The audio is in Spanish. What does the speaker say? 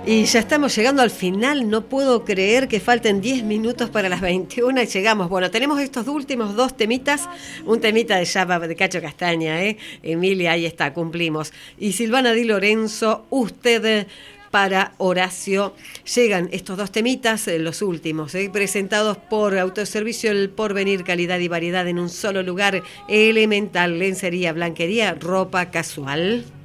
Y ya estamos llegando al final, no puedo creer que falten 10 minutos para las 21 y llegamos. Bueno, tenemos estos últimos dos temitas, un temita de Java de Cacho Castaña, Emilia, ahí está, cumplimos. Y Silvana Di Lorenzo, usted para Horacio. Llegan estos dos temitas, los últimos, presentados por Autoservicio El Porvenir, calidad y variedad en un solo lugar, Elemental, lencería, blanquería, ropa casual.